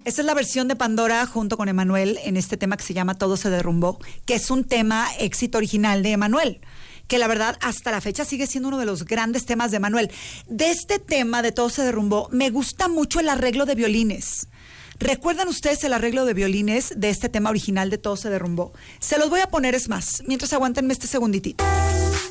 Esta es la versión de Pandora junto con Emmanuel en este tema que se llama Todo se derrumbó, que es un tema éxito original de Emmanuel, que la verdad hasta la fecha sigue siendo uno de los grandes temas de Emmanuel. De este tema de Todo se derrumbó, me gusta mucho el arreglo de violines. ¿Recuerdan ustedes el arreglo de violines de este tema original de Todo se derrumbó? Se los voy a poner, es más, mientras aguántenme este segunditito.